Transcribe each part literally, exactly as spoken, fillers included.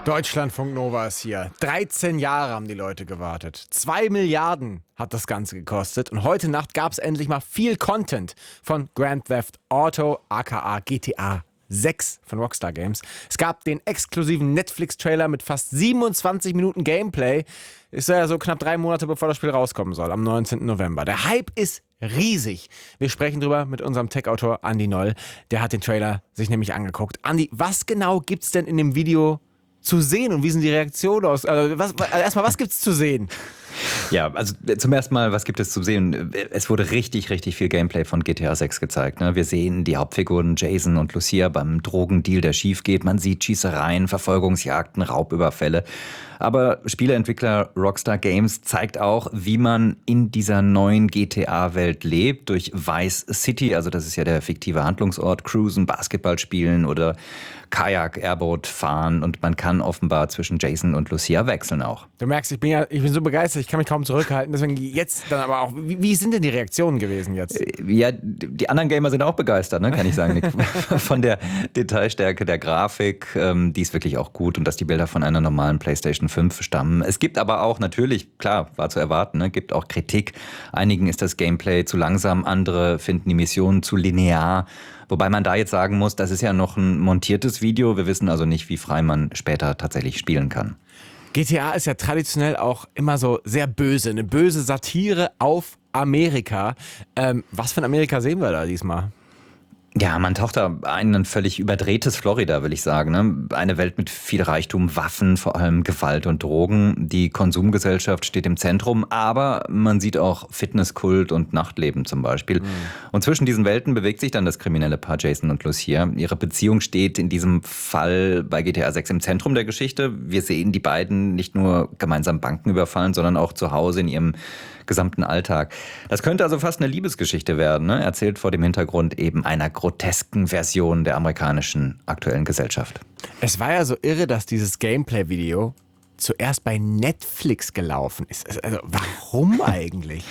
Deutschlandfunk Nova ist hier. dreizehn Jahre haben die Leute gewartet. Zwei Milliarden hat das Ganze gekostet. Und heute Nacht gab es endlich mal viel Content von Grand Theft Auto, aka G T A sechs von Rockstar Games. Es gab den exklusiven Netflix-Trailer mit fast siebenundzwanzig Minuten Gameplay. Ist ja so knapp drei Monate, bevor das Spiel rauskommen soll, am neunzehnten November. Der Hype ist riesig. Wir sprechen drüber mit unserem Tech-Autor Andi Noll. Der hat den Trailer sich nämlich angeguckt. Andi, was genau gibt's denn in dem Video zu sehen und wie sind die Reaktionen aus? Also, was, also erstmal, was gibt's zu sehen? Ja, also zum ersten Mal, was gibt es zu sehen? Es wurde richtig, richtig viel Gameplay von G T A sechs gezeigt. Ne? Wir sehen die Hauptfiguren Jason und Lucia beim Drogendeal, der schief geht. Man sieht Schießereien, Verfolgungsjagden, Raubüberfälle. Aber Spieleentwickler Rockstar Games zeigt auch, wie man in dieser neuen G T A-Welt lebt. Durch Vice City, also das ist ja der fiktive Handlungsort, Cruisen, Basketball spielen oder Kajak, Airboat fahren. Und man kann offenbar zwischen Jason und Lucia wechseln auch. Du merkst, ich bin ja, ich bin so begeistert, ich kann mich kaum zurückhalten. Deswegen jetzt dann aber auch, wie, wie sind denn die Reaktionen gewesen jetzt? Ja, die anderen Gamer sind auch begeistert, ne, kann ich sagen, Nick. Von der Detailstärke der Grafik, ähm, die ist wirklich auch gut und dass die Bilder von einer normalen PlayStation fünf stammen. Es gibt aber auch natürlich, klar, war zu erwarten, ne, gibt auch Kritik. Einigen ist das Gameplay zu langsam, andere finden die Missionen zu linear. Wobei man da jetzt sagen muss, das ist ja noch ein montiertes Video. Wir wissen also nicht, wie frei man später tatsächlich spielen kann. G T A ist ja traditionell auch immer so sehr böse, eine böse Satire auf Amerika. Ähm, was für ein Amerika sehen wir da diesmal? Ja, man taucht da ein, ein völlig überdrehtes Florida, will ich sagen. Ne? Eine Welt mit viel Reichtum, Waffen, vor allem Gewalt und Drogen. Die Konsumgesellschaft steht im Zentrum, aber man sieht auch Fitnesskult und Nachtleben zum Beispiel. Mhm. Und zwischen diesen Welten bewegt sich dann das kriminelle Paar Jason und Lucia. Ihre Beziehung steht in diesem Fall bei G T A sechs im Zentrum der Geschichte. Wir sehen die beiden nicht nur gemeinsam Banken überfallen, sondern auch zu Hause in ihrem gesamten Alltag. Das könnte also fast eine Liebesgeschichte werden, ne? Erzählt vor dem Hintergrund eben einer grotesken Version der amerikanischen aktuellen Gesellschaft. Es war ja so irre, dass dieses Gameplay-Video zuerst bei Netflix gelaufen ist. Also warum eigentlich?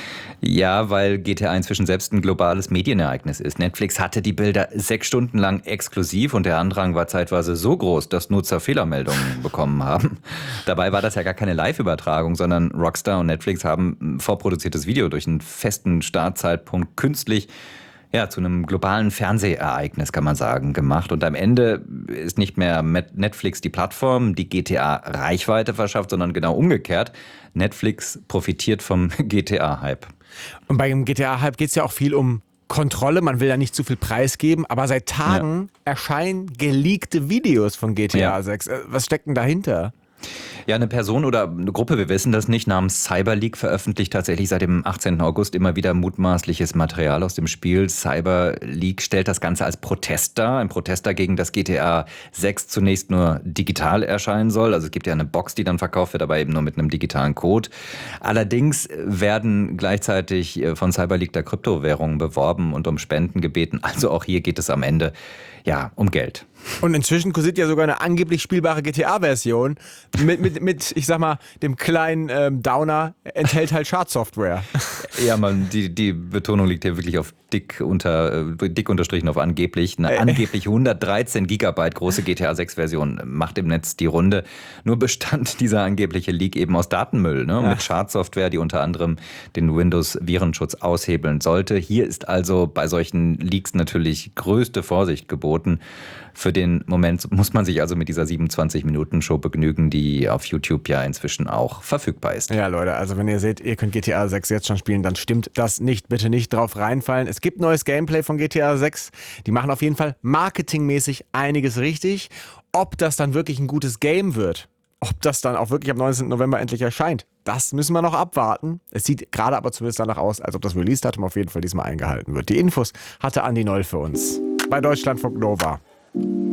Ja, weil G T A inzwischen selbst ein globales Medienereignis ist. Netflix hatte die Bilder sechs Stunden lang exklusiv und der Andrang war zeitweise so groß, dass Nutzer Fehlermeldungen bekommen haben. Dabei war das ja gar keine Live-Übertragung, sondern Rockstar und Netflix haben ein vorproduziertes Video durch einen festen Startzeitpunkt künstlich ja, zu einem globalen Fernsehereignis, kann man sagen, gemacht. Und am Ende ist nicht mehr Netflix die Plattform, die G T A Reichweite verschafft, sondern genau umgekehrt. Netflix profitiert vom G T A-Hype. Und beim G T A-Hype geht es ja auch viel um Kontrolle. Man will ja nicht zu viel preisgeben, aber seit Tagen ja. erscheinen geleakte Videos von G T A sechs. Ja. Was steckt denn dahinter? Ja, eine Person oder eine Gruppe, wir wissen das nicht, namens Cyberleak veröffentlicht tatsächlich seit dem achtzehnten August immer wieder mutmaßliches Material aus dem Spiel. Cyberleak stellt das Ganze als Protest dar, ein Protest dagegen, dass G T A sechs zunächst nur digital erscheinen soll. Also es gibt ja eine Box, die dann verkauft wird, aber eben nur mit einem digitalen Code. Allerdings werden gleichzeitig von Cyberleak da Kryptowährungen beworben und um Spenden gebeten. Also auch hier geht es am Ende ja um Geld. Und inzwischen kursiert ja sogar eine angeblich spielbare G T A-Version mit, mit, mit, ich sag mal, dem kleinen ähm, Downer, enthält halt Schadsoftware. Ja, man, die, die Betonung liegt hier wirklich auf dick, unter, äh, dick unterstrichen auf angeblich. Eine angeblich hundertdreizehn Gigabyte große G T A sechs-Version macht im Netz die Runde. Nur bestand dieser angebliche Leak eben aus Datenmüll, ne? Mit Schadsoftware, die unter anderem den Windows-Virenschutz aushebeln sollte. Hier ist also bei solchen Leaks natürlich größte Vorsicht geboten. Für den Moment muss man sich also mit dieser siebenundzwanzig-Minuten-Show begnügen, die auf YouTube ja inzwischen auch verfügbar ist. Ja, Leute, also wenn ihr seht, ihr könnt G T A sechs jetzt schon spielen, dann stimmt das nicht. Bitte nicht drauf reinfallen. Es gibt neues Gameplay von G T A sechs. Die machen auf jeden Fall marketingmäßig einiges richtig. Ob das dann wirklich ein gutes Game wird, ob das dann auch wirklich am neunzehnten November endlich erscheint, das müssen wir noch abwarten. Es sieht gerade aber zumindest danach aus, als ob das Release-Datum auf jeden Fall diesmal eingehalten wird. Die Infos hatte Andi Noll für uns bei Deutschlandfunk Nova.